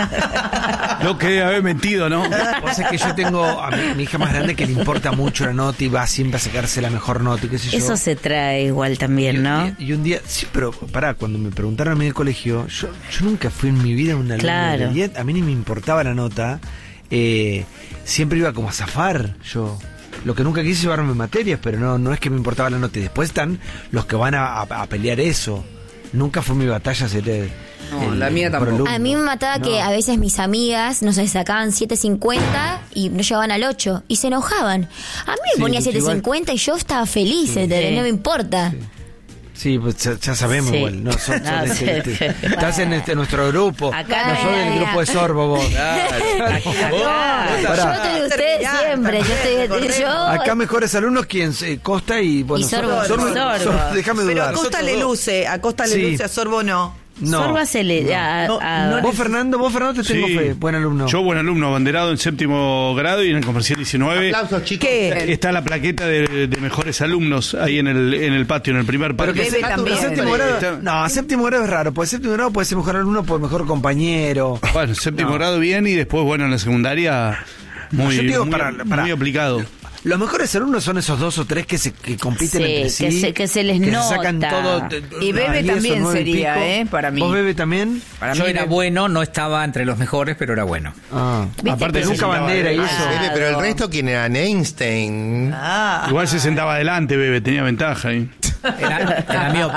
Lo que debe haber mentido, ¿no? O sea, que yo tengo a mi, a mi hija más grande que le importa mucho la nota y va siempre a sacarse la mejor nota y qué sé yo. Eso se trae igual también, y, ¿no? Y, y un día, sí, pero pará, cuando me preguntaron a mí en el colegio, yo, yo nunca fui en mi vida un alumno Claro. de diez, a mí ni me importaba la nota, eh, siempre iba como a zafar yo. Lo que nunca quise es llevarme materias, pero no, no es que me importaba la nota. Y después están los que van a, a, a pelear eso. Nunca fue mi batalla ser el, No, el- la mía el tampoco. mejor alumno. A mí me mataba No. que a veces mis amigas, no sé, sacaban siete cincuenta y no llegaban al ocho y se enojaban. A mí me Sí, ponía porque siete cincuenta y yo estaba feliz, ¿entendés? No me importa. Sí, pues ya, ya sabemos Sí. igual. No, son, son No, este- sí. este- estás en este, nuestro grupo. Acá- no sos del grupo de Sorbo vos. Acá- Yo Pará. estoy de ustedes siempre, yo estoy de yo. Acá mejores alumnos, ¿quién? Eh, Costa y bueno, Y Sorbo. Sorbo- Sorbo. Sorbo, déjame Pero dudar. a Costa le luce, a Costa le Sí. luce, a Sorbo no. No. Sorba se le... a- No, a- no Vos, Fernando, vos, Fernando, te tengo Sí. fe. Buen alumno. Yo, buen alumno, abanderado en séptimo grado y en el comercial diecinueve. Aplausos, chicos. ¿Qué? Está la plaqueta de, de mejores alumnos ahí en el, en el patio, en el primer Pero patio. que Bebe se- también. a séptimo grado. Está- No, a séptimo grado es raro. Porque séptimo grado puede ser mejor alumno, puede mejor compañero. Bueno, séptimo No. grado bien y después, bueno, en la secundaria muy, yo digo muy, para- para- muy aplicado. Los mejores alumnos son esos dos o tres que se que compiten Sí, entre sí. que se- que se les se sacan nota. todo. Y Bebe diez o también nueve y sería, pico. ¿eh? Para mí. ¿Vos, Bebe, también? Para Yo mí era me- bueno, no estaba entre los mejores, pero era bueno. Ah, ¿Viste? aparte Pero nunca se bandera y sentaba eso. de Bebe, pero el resto, ¿quién eran? Einstein. Ah. Igual se sentaba adelante, Bebe, tenía ventaja ahí. Era, era miope.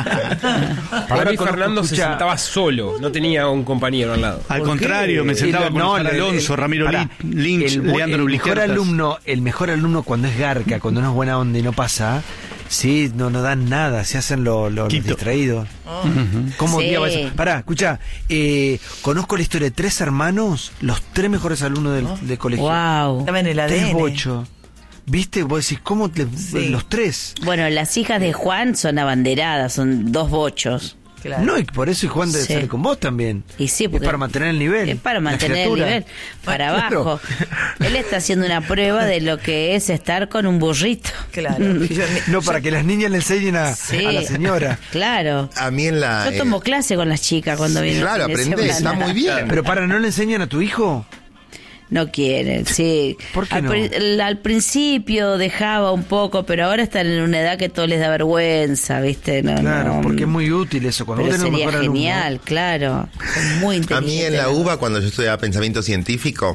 Para Ahora mí conozco- Fernando se escucha- sentaba solo, no tenía un compañero al lado. Al ¿Por contrario, qué? me sentaba El- con no, Oscar el- Alonso, el- Ramiro pará, Lin- Lynch, el, bu- Leandro el mejor Blijertas. alumno, el mejor alumno cuando es garca, cuando no es buena onda y no pasa, sí, no, no dan nada, se hacen lo- lo- los Quito. distraídos. ¿Cómo Sí. odiaba eso? Pará, escucha, eh, conozco la historia de tres hermanos, los tres mejores alumnos del, del colegio. Wow. Estaba en el A D Tres N. bocho. ¿Viste? Vos decís, ¿cómo te- Sí. los tres? Bueno, las hijas de Juan son abanderadas, son dos bochos. Claro. No, y por eso y Juan debe Sí. sale con vos también. Y sí, es porque para mantener el nivel. Es para la mantener el criatura. nivel. Para Ah, claro. abajo. Él está haciendo una prueba de lo que es estar con un burrito. Claro. Yo- No, para que las niñas le enseñen a, Sí. a la señora. Claro. A mí en la. Yo tomo eh, clase con las chicas cuando vienen. Claro, el fin de aprendés, está semana. muy bien. Pero para, ¿no le enseñan a tu hijo? No quieren, sí. ¿Por qué al, no? pri- el- al principio dejaba un poco, pero ahora están en una edad que todo les da vergüenza, ¿viste? No, Claro, no, porque es muy útil eso. Cuando pero vos tenés un sería mejor alumno. genial, claro. Son muy A inteligentes. mí en la UBA, cuando yo estudiaba pensamiento científico,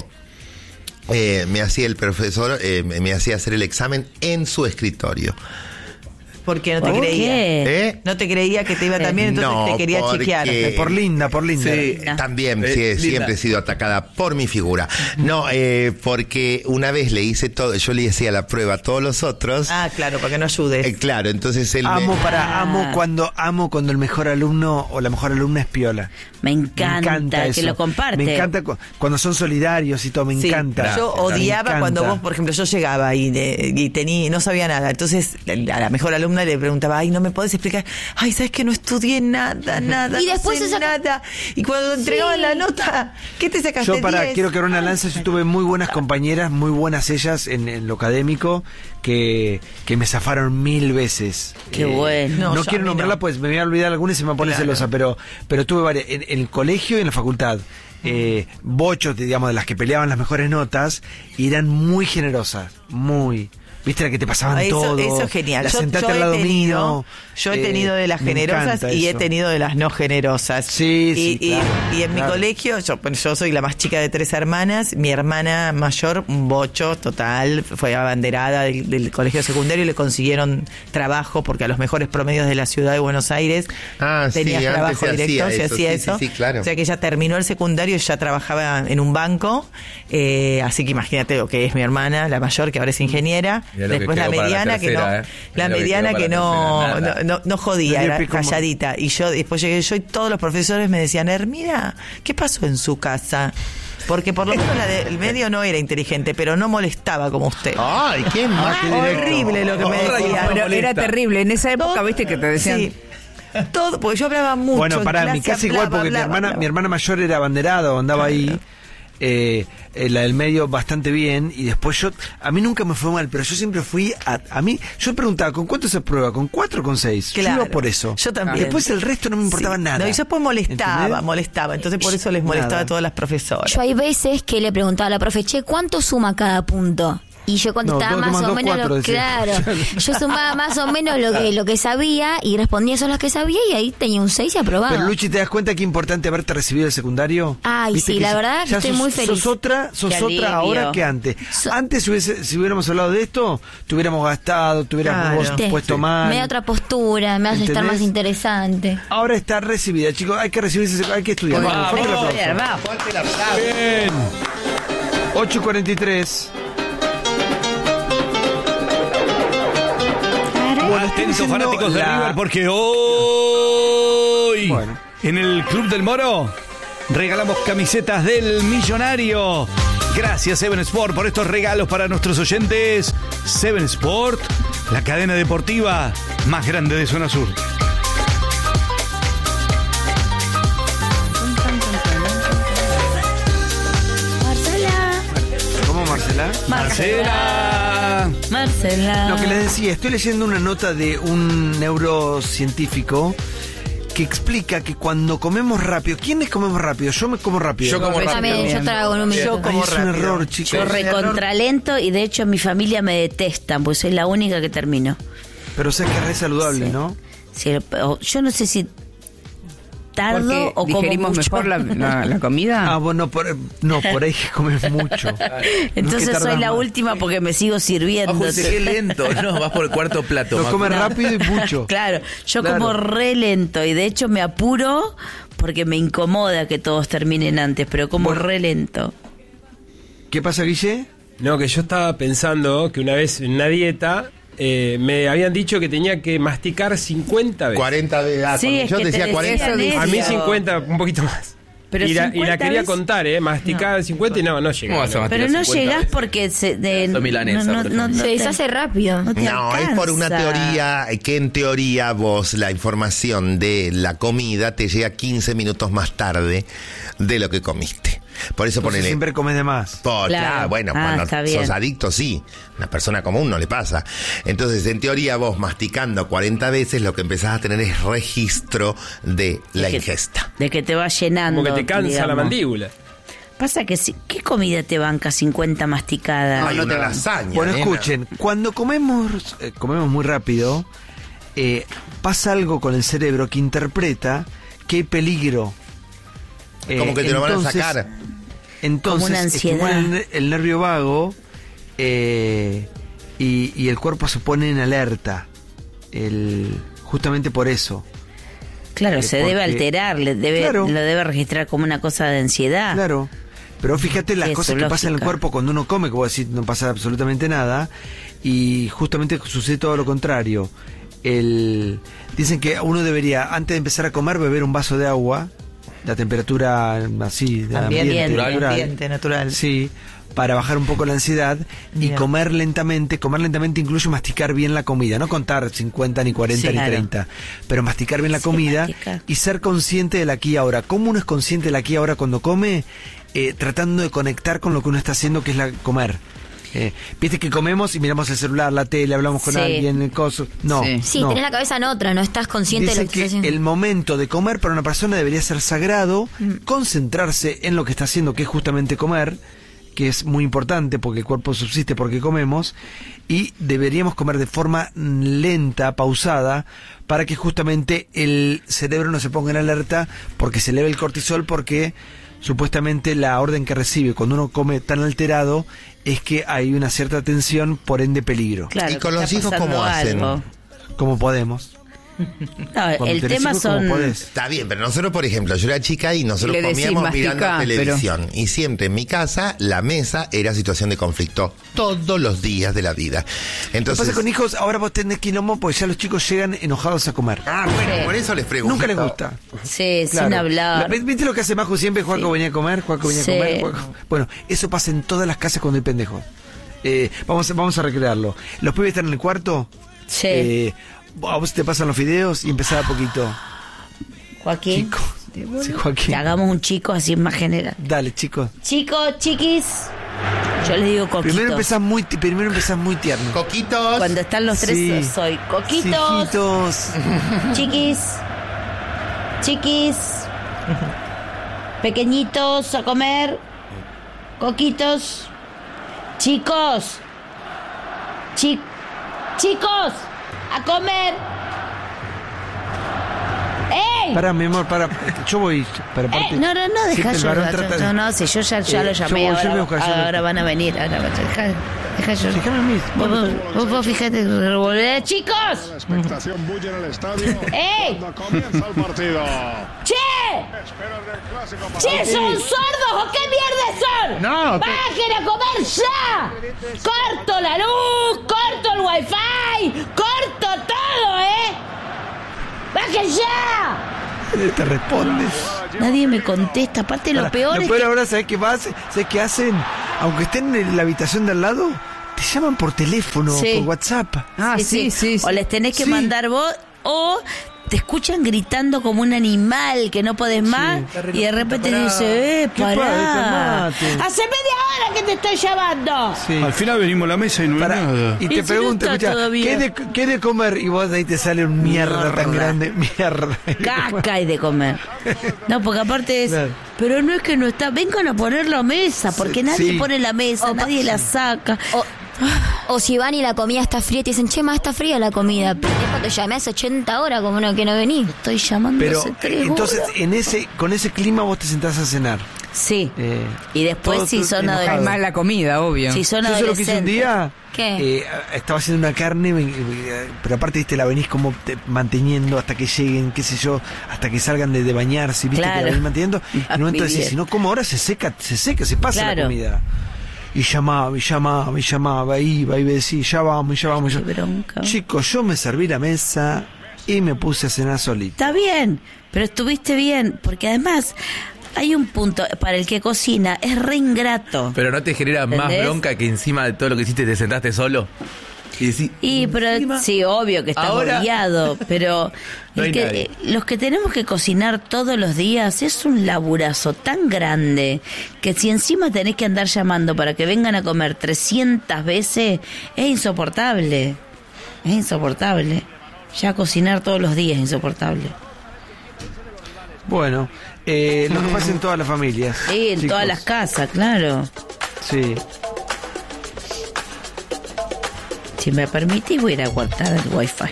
eh, me hacía el profesor, eh, me me hacía hacer el examen en su escritorio. Porque no te ¿Por creía. qué? ¿Eh? No te creía que te iba tan bien, entonces No, te quería porque- chequear. Eh, Por linda, por linda. Sí, No. también, Eh, sí, linda. siempre he sido atacada por mi figura. No, eh, porque una vez le hice todo, yo le hacía la prueba a todos los otros. Ah, claro, para que no ayudes. Eh, claro, entonces él Amo me... para, Ah. amo cuando, amo cuando el mejor alumno o la mejor alumna es piola. Me encanta, que eso. lo comparte. Me encanta cu- cuando son solidarios y todo, me Sí, encanta. yo Me odiaba encanta. cuando vos, por ejemplo, yo llegaba y, de- y tenía, no sabía nada. Entonces a la mejor alumna le preguntaba, ay, no me podés explicar. Ay, sabes que no estudié nada, nada. Y no después sé se saca- nada. Y cuando entregaban la nota, ¿qué te sacaste? Yo para, diez? quiero quebrar una lanza, yo tuve muy buenas compañeras, muy buenas ellas en, en lo académico, que, que me zafaron mil veces. Qué bueno. No, No, yo a quiero mí nombrarla, no. pues me voy a olvidar alguna y se me pone Claro. celosa, pero, pero tuve varias, en, en el colegio y en la facultad. Eh, bochos, digamos, de las que peleaban las mejores notas, y eran muy generosas, muy. ¿Viste la que te pasaban Ah, eso, todo? eso es genial. La Yo, sentate yo al he lado tenido, mío. yo he Eh, tenido de las me generosas encanta y he eso. tenido de las no generosas. Sí, y, sí, y- claro, y en mi claro. colegio, yo, bueno, yo soy la más chica de tres hermanas, mi hermana mayor, un bocho total, fue abanderada del, del colegio secundario y le consiguieron trabajo porque a los mejores promedios de la ciudad de Buenos Aires Ah, sí, tenías antes trabajo se directo, hacía se eso, hacía sí, eso. sí, sí, claro. O sea que ella terminó el secundario y ya trabajaba en un banco, eh, así que imagínate lo que es mi hermana, la mayor, que ahora es ingeniera, Mirá lo que después la quedó para la mediana que no, tercera, ¿eh? la Mirá lo que mediana quedó que para la no, tercera, no, nada. no, no jodía, Nadie era pico como- calladita. Y yo después llegué yo y todos los profesores me decían, Hermida, ¿qué pasó en su casa? Porque por lo menos la del medio no era inteligente, pero no molestaba como usted. Ay, qué mal. Horrible lo que me decían. Pero era terrible. En esa época, Todo- viste, que te decían... Sí. Todo, porque yo hablaba mucho. Bueno, en para mi clase, casa igual, hablaba, porque mi hablaba, hermana, hablaba. mi hermana mayor era abanderado, andaba ahí. eh, eh, la del medio bastante bien, y después yo, a mí nunca me fue mal, pero yo siempre fui a, a mí, yo preguntaba, ¿con cuánto se prueba? ¿Con cuatro o con seis? Claro. Yo iba por eso. Yo también. Y después el resto no me importaba Sí. nada. No, y yo pues molestaba, ¿entendés? molestaba. Entonces por eso les molestaba Nada. a todas las profesoras. Yo hay veces que le preguntaba a la profe, che, ¿cuánto suma cada punto? Y yo contestaba No, dos más más o dos, menos cuatro, lo, decía. claro, yo sumaba más o menos lo que lo que sabía y respondía eso las que sabía y ahí tenía un seis y aprobaba. Pero Luchi, ¿te das cuenta qué importante haberte recibido el secundario? Ay, ¿Viste sí, que la ya- verdad ya estoy sos- muy feliz. Sos otra, sos Qué otra alivio. ahora que antes. Antes si, hubiese, si hubiéramos hablado de esto, te hubiéramos gastado, te hubiéramos Claro. vos ¿Viste? puesto mal. Me da otra postura, me hace estar ¿Entendés? más interesante. Ahora está recibida, chicos, hay que recibirse, hay que estudiar. Vamos, Fuerte el vamos, aplauso. vamos. Fuerte el aplauso. Bien. ocho y cuarenta y tres. Bueno, estoy Atentos diciendo fanáticos de la- River porque hoy Bueno. en el Club del Moro regalamos camisetas del Millonario. Gracias Seven Sport por estos regalos para nuestros oyentes. Seven Sport, la cadena deportiva más grande de Zona Sur. Marcela. ¿Cómo, Marcela? Marcela. Marcela. Lo que les decía, estoy leyendo una nota de un neurocientífico que explica que cuando comemos rápido, ¿quiénes comemos rápido? Yo me como rápido. Yo como Yo también, rápido. yo trago en un minuto. Yo Ay, como es un rápido. error, chicos. Yo recontralento y de hecho mi familia me detestan, pues soy la única que termino. Pero sé que es re saludable, Sí. ¿no? Sí, o- yo no sé si tardo Porque o como digerimos mucho. mejor la, la- la comida. Ah, bueno, por, no, por ahí que comes mucho. Entonces No es que soy tardas la más. última porque me sigo sirviendo. Ojo, dice, qué lento. No, vas por el cuarto plato. Lo Macu. comes rápido y mucho. Claro, yo Claro. como re lento y de hecho me apuro porque me incomoda que todos terminen antes, pero como Bueno. re lento. ¿Qué pasa, Guille? No, que yo estaba pensando que una vez en una dieta eh, me habían dicho que tenía que masticar cincuenta veces. cuarenta de ah, Sí, cuando es yo que te decía decían cuarenta. eso. A mí cincuenta, un poquito más. Pero y, la, y la cincuenta quería veces- contar, ¿eh? Masticar cincuenta y no, no llega. ¿Cómo vas a masticar Pero no cincuenta llegás veces? porque se, de, Eso milanesa, no, no, por no, ejemplo. no Se te- deshace rápido. no te No, es por una alcanza. teoría que en teoría vos la información de la comida te llega quince minutos más tarde de lo que comiste. Por eso Entonces ponele... siempre comes de más. Por, Claro. claro, bueno, Ah, cuando está bien. sos adicto, sí. Una persona común no le pasa. Entonces, en teoría, vos masticando cuarenta veces, lo que empezás a tener es registro de la que- ingesta. De que te va llenando. Como que te cansa la digamos. mandíbula. Pasa que si, ¿qué comida te banca cincuenta masticadas? Hay una lasaña. Bueno, nena. escuchen, cuando comemos, eh, comemos muy rápido, eh, pasa algo con el cerebro que interpreta que hay peligro. Eh, Como que te lo van a entonces- sacar. Entonces, Como una ansiedad. estimula el, el nervio vago eh, y, y el cuerpo se pone en alerta. El, justamente por eso. Claro, Eh, se debe porque- alterar, le debe, Claro. lo debe registrar como una cosa de ansiedad. Claro. Pero fíjate las Es cosas que pasan en el lógica. cuerpo cuando uno come, que vos decís no pasa absolutamente nada, y justamente sucede todo lo contrario. El, dicen que uno debería, antes de empezar a comer, beber un vaso de agua, la temperatura así, de Ambiente, ambiente, natural. ambiente natural. Sí, para bajar un poco la ansiedad y Bien. comer lentamente. Comer lentamente incluye masticar bien la comida, no contar cincuenta, ni cuarenta, Sí, ni claro. treinta, pero masticar bien la Sí, comida masticar. y ser consciente del aquí y ahora. ¿Cómo uno es consciente del aquí y ahora cuando come? Eh, tratando de conectar con lo que uno está haciendo, que es la comer. Eh, Viste que comemos y miramos el celular, la tele, hablamos con Sí. alguien, el coso. No, Sí. Sí, no. tenés la cabeza en otra, no estás consciente de Dicen lo que que estás haciendo. el momento de comer para una persona debería ser sagrado, Mm. concentrarse en lo que está haciendo, que es justamente comer, que es muy importante porque el cuerpo subsiste porque comemos, y deberíamos comer de forma lenta, pausada, para que justamente el cerebro no se ponga en alerta porque se eleva el cortisol, porque supuestamente la orden que recibe cuando uno come tan alterado es que hay una cierta tensión, por ende peligro. Claro, ¿Y con que los está hijos pasando cómo hacen? algo. Como podemos. No, Cuando el tenés tema hijos, ¿cómo son... podés? Está bien, pero nosotros, por ejemplo, yo era chica y nosotros Le decís, comíamos masticá, mirando pero- televisión. Y siempre en mi casa, la mesa era situación de conflicto todos los días de la vida. Lo que Entonces, pasa con hijos, ahora vos tenés quilombo porque ya los chicos llegan enojados a comer. ah, bueno, por eso les pregunto. Nunca les gusta. Sí, Claro. sin hablar. La- ¿Viste lo que hace Maju siempre? Juaco venía a comer, Juaco venía Sí. a comer. Juaco- Bueno, eso pasa en todas las casas cuando hay pendejos. Eh, vamos, a- vamos a recrearlo. Los pibes están en el cuarto. Sí. Eh, a vos te pasan los fideos y empezaba a poquito. Joaquín. Chicos, Sí, Joaquín. Que hagamos un chico así más general. Dale, chicos. Chicos, chiquis. Yo les digo coquitos. Primero empezás muy, ti- primero empezás muy tierno. Coquitos. Cuando están los tres Sí. soy coquitos. Hijitos. Chiquis. Chiquis. Pequeñitos a comer. Coquitos. Chicos. Chi- chicos. A comer. ¡Ey! Pará, mi amor, para. Yo voy. Para Eh, parte. no, no, no, deja Siempre el yo. varón yo- trata de- No, no, si yo ya, ya Eh, lo yo llamé. voy, yo ahora, voy a buscar, yo voy a ahora van a venir. Ahora, deja, deja yo. Déjame a mí. Vos, vos, vos, vos fíjate, revolver. ¡Chicos! La expectación bulle en el estadio ¡Ey! cuando comienza el partido. ¡Che! Esperas del clásico para ¡Che, son sordos o qué mierda son! No, te- ¡Bajen a comer ya! ¡Corto la luz! ¡Corto el wifi! ¡Corto todo, eh! ¡Bajen ya! Te respondes. Nadie me contesta. Aparte, lo Pará, peor lo es peor que... ahora, ¿sabes qué pasa? ¿Sabes qué hacen? Aunque estén en la habitación de al lado, te llaman por teléfono, Sí. por WhatsApp. Ah, sí, sí, sí. O les tenés que Sí. mandar vos, o te escuchan gritando como un animal que no podés más, está re y de loquita, repente pará. dice, eh, ¿Qué pará. pasa? Calmate. Hace media hora que te estoy llamando. Sí. Al final venimos a la mesa y no hay Pará, nada. y Y te si no pregunto, está escucha, todavía. ¿qué de, ¿qué de comer? Y vos ahí te sale un mierda tan Mierda. grande. Mierda. Caca y de comer. No, porque aparte es, Claro. pero no es que no está, vengan a poner la mesa, porque Sí, nadie sí. pone la mesa, O pa- nadie la saca. O, o si van y la comida está fría y te dicen, che, ma, está fría la comida. Pendejo, te llamé hace ochenta horas como no, que no vení. Estoy llamando Pero hace eh, tres entonces, horas. en ese, con ese clima vos te sentás a cenar. Sí. Eh, Y después todo si tu- son enojado. Es adolescentes. más la comida, obvio. Si son Yo sé lo que hice un adolescentes. día. ¿Qué? eh, estaba haciendo una carne, me- eh, pero aparte, viste, la venís como te- manteniendo hasta que lleguen, qué sé yo, hasta que salgan de, de bañarse, viste, Claro. que la venís manteniendo. Y en Ah, un momento mi decís, bien. si no como ahora, se seca, se seca, se pasa Claro. la comida. Y llamaba, y llamaba, y llamaba, iba, y decía, ya vamos, ya vamos. Qué Ya. bronca. Chicos, yo me serví la mesa y me puse a cenar solito. Está bien, pero estuviste bien, porque además hay un punto para el que cocina, es re ingrato. Pero no te genera más ¿Entendés? bronca que encima de todo lo que hiciste te sentaste solo. Y decís, Y pero encima, sí, obvio que está ahora- agobiado, pero No el hay que- nadie. eh, los que tenemos que cocinar todos los días es un laburazo tan grande que si encima tenés que andar llamando para que vengan a comer trescientas veces, es insoportable. Es insoportable. Ya cocinar todos los días es insoportable. Bueno, eh, lo que pasa en todas las familias. Sí, en chicos. todas las casas, claro. Sí. Si me permitís voy a ir a cortar el wifi.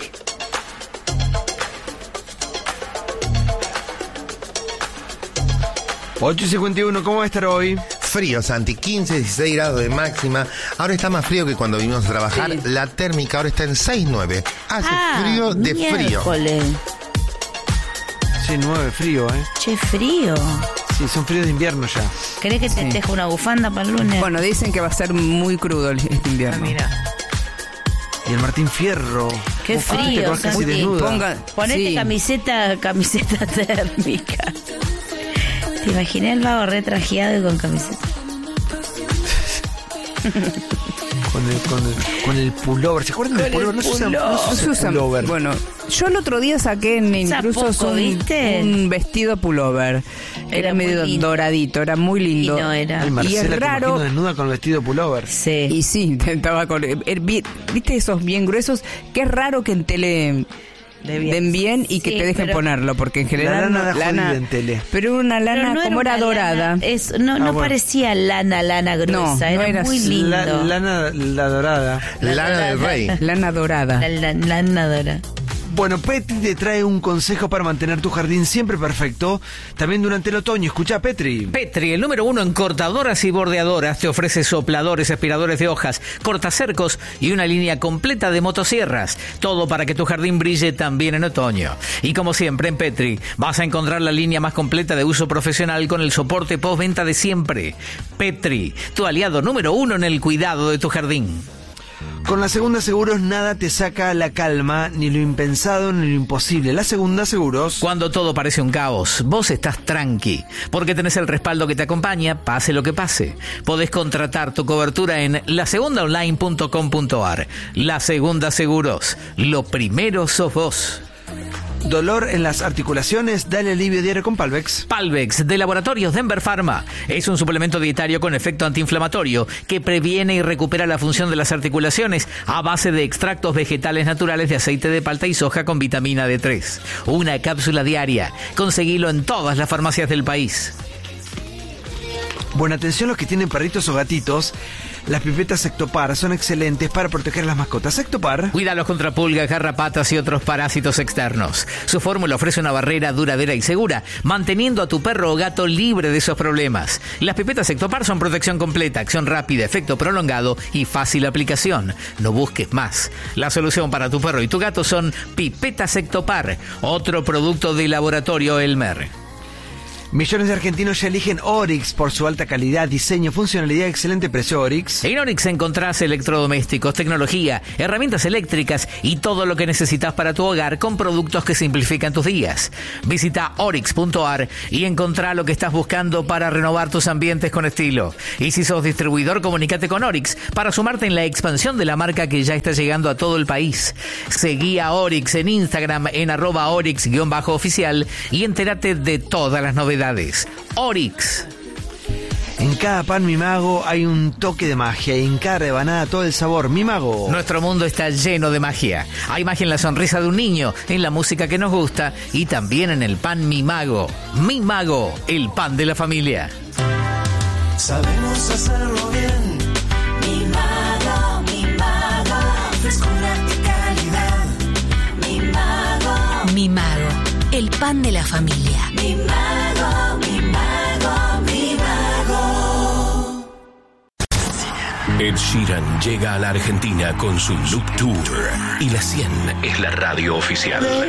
ocho y cincuenta y uno, ¿cómo va a estar hoy? Frío, Santi, quince, dieciséis grados de máxima. Ahora está más frío que cuando vinimos a trabajar. La térmica ahora está en seis nueve. Hace Ah, frío de frío. miércoles. Sí, nueve, frío, ¿eh? Che, frío. Sí, son fríos de invierno ya. ¿Querés que te Sí. deje una bufanda para el lunes? Bueno, dicen que va a ser muy crudo el- este invierno. Y el Martín Fierro. Qué Vos, ah, te frío, acordás casi Santi. desnuda. Ponga- Ponete sí. camiseta, camiseta térmica. Te imaginé el vago re trajeado y con camiseta. Con el, con el, con el pullover. ¿Se acuerdan del Con el pullover? No se usa, no se No usa se usa- pullover. Bueno, yo el otro día saqué en Usa incluso poco, un, ¿viste? un vestido pullover. que Era Era, muy medio lindo. doradito, era muy lindo. Y no era. Ay, y Marcela, es te raro. imagino desnuda con el vestido pullover. Sí. Y sí, estaba con. er, vi- ¿Viste esos bien gruesos? Que es raro que en tele De bien. den bien y que Sí, te dejen pero- ponerlo, porque en general. lana no- da jodida en tele. Pero una Pero lana no como era, una dorada. lana, es, no no Ah, bueno. parecía lana, lana gruesa. No, no era, era muy así. lindo. La, lana, la dorada. Lana del Rey. Lana dorada. La, la- lana dorada. Bueno, Petri te trae un consejo para mantener tu jardín siempre perfecto. También durante el otoño. Escucha, Petri. Petri, el número uno en cortadoras y bordeadoras, te ofrece sopladores, aspiradores de hojas, cortacercos y una línea completa de motosierras. Todo para que tu jardín brille también en otoño. Y como siempre en Petri, vas a encontrar la línea más completa de uso profesional con el soporte postventa de siempre. Petri, tu aliado número uno en el cuidado de tu jardín. Con la Segunda Seguros nada te saca la calma, ni lo impensado ni lo imposible. La Segunda Seguros. Cuando todo parece un caos, vos estás tranqui, porque tenés el respaldo que te acompaña, pase lo que pase. Podés contratar tu cobertura en la segunda online punto com punto ar. La Segunda Seguros, lo primero sos vos. ¿Dolor en las articulaciones? Dale alivio diario con Palvex. Palvex, de Laboratorios Denver Pharma. Es un suplemento dietario con efecto antiinflamatorio que previene y recupera la función de las articulaciones a base de extractos vegetales naturales de aceite de palta y soja con vitamina D tres. Una cápsula diaria. Conseguilo en todas las farmacias del país. Buena atención los que tienen perritos o gatitos. Las pipetas Ectopar son excelentes para proteger a las mascotas. Ectopar. Cuídalos contra pulgas, garrapatas y otros parásitos externos. Su fórmula ofrece una barrera duradera y segura, manteniendo a tu perro o gato libre de esos problemas. Las pipetas Ectopar son protección completa, acción rápida, efecto prolongado y fácil aplicación. No busques más. La solución para tu perro y tu gato son pipetas Ectopar, otro producto de Laboratorio Elmer. Millones de argentinos ya eligen Oryx por su alta calidad, diseño, funcionalidad, excelente precio. Oryx. En Oryx encontrás electrodomésticos, tecnología, herramientas eléctricas y todo lo que necesitas para tu hogar con productos que simplifican tus días. Visita oryx punto a r y encontrá lo que estás buscando para renovar tus ambientes con estilo. Y si sos distribuidor, comunícate con Oryx para sumarte en la expansión de la marca que ya está llegando a todo el país. Seguí a Oryx en Instagram en arroba oryx guión bajo oficial y entérate de todas las novedades. Oryx. En cada pan Mi Mago hay un toque de magia y en cada rebanada todo el sabor. Mi Mago. Nuestro mundo está lleno de magia. Hay magia en la sonrisa de un niño, en la música que nos gusta y también en el pan Mi Mago. Mi Mago, el pan de la familia. Sabemos hacerlo bien. Mi Mago, Mi Mago, frescura y calidad. Mi Mago. Mi Mago, el pan de la familia. Mi Mago, Mi Mago, Mi Mago. Ed Sheeran llega a la Argentina con su Loop Tour y la cien es la radio oficial.